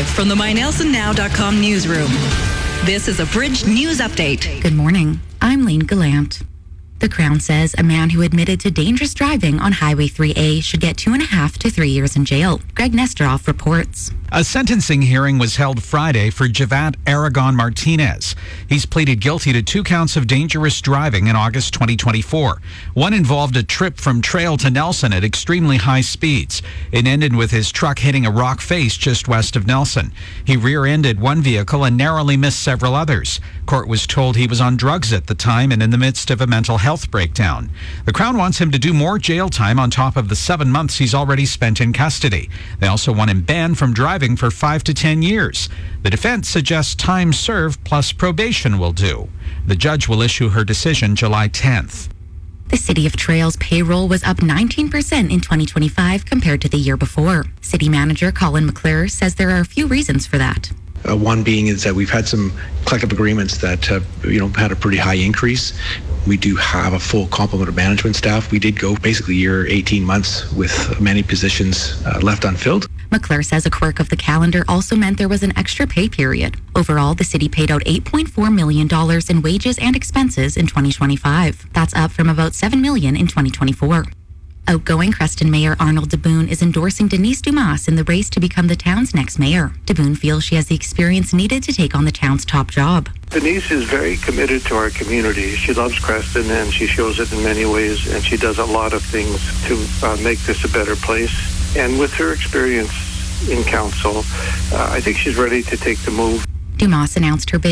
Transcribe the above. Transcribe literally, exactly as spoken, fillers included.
Live from the my nelson now dot com newsroom. This is a Bridge News Update. Good morning. I'm Lane Gallant. The Crown says a man who admitted to dangerous driving on Highway three A should get two and a half to three years in jail. Greg Nesteroff reports. A sentencing hearing was held Friday for Javat Aragon Martinez. He's pleaded guilty to two counts of dangerous driving in August twenty twenty-four. One involved a trip from Trail to Nelson at extremely high speeds. It ended with his truck hitting a rock face just west of Nelson. He rear-ended one vehicle and narrowly missed several others. Court was told he was on drugs at the time and in the midst of a mental health breakdown. The Crown wants him to do more jail time on top of the seven months he's already spent in custody. They also want him banned from driving for five to ten years. The defense suggests time served plus probation will do. The judge will issue her decision July tenth. The City of Trail's payroll was up nineteen percent in twenty twenty-five compared to the year before. City Manager Colin McClure says there are a few reasons for that. Uh, one being is that we've had some collective agreements that have, you know, had a pretty high increase. We do have a full complement of management staff. We did go basically a year, eighteen months with many positions uh, left unfilled. McClure says a quirk of the calendar also meant there was an extra pay period. Overall, the city paid out eight point four million dollars in wages and expenses in twenty twenty-five. That's up from about seven million dollars in twenty twenty-four. Outgoing Creston Mayor Arnold DeBoon is endorsing Denise Dumas in the race to become the town's next mayor. DeBoon feels she has the experience needed to take on the town's top job. Denise is very committed to our community. She loves Creston and she shows it in many ways, and she does a lot of things to uh, make this a better place. And with her experience in council, uh, I think she's ready to take the move. Dumas announced her bid